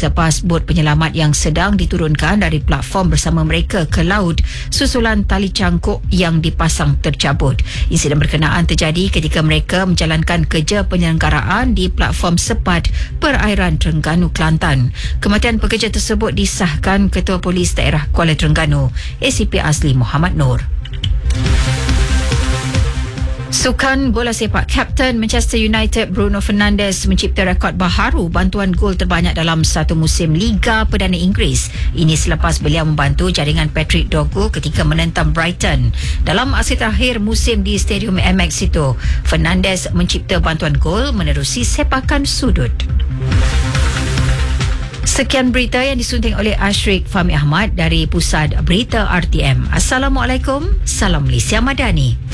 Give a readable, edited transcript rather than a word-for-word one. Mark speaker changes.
Speaker 1: selepas bot penyelamat yang sedang diturunkan dari platform bersama mereka ke laut susulan tali cangkuk yang dipasang tercabut. Insiden berkenaan terjadi ketika mereka menjalankan kerja penyelenggaraan di platform sepat perairan Terengganu, Kelantan. Kematian pekerja tersebut disahkan Ketua Polis Daerah Kuala Terengganu, ACP Azli Muhammad Nur. Sukan bola sepak, Kapten Manchester United Bruno Fernandes mencipta rekod baharu bantuan gol terbanyak dalam satu musim Liga Perdana Inggeris. Ini selepas beliau membantu jaringan Patrick Dorgu ketika menentang Brighton. Dalam aksi terakhir musim di Stadium MX itu, Fernandes mencipta bantuan gol menerusi sepakan sudut. Sekian berita yang disunting oleh Ashrik Fahmi Ahmad dari Pusat Berita RTM. Assalamualaikum, salam Malaysia Madani.